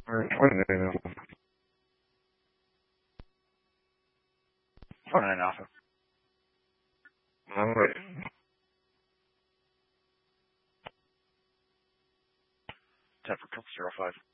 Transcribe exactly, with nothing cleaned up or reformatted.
Alright, twenty-nine Alpha. twenty-nine Alpha. Alright. ten for Triple Zero Five.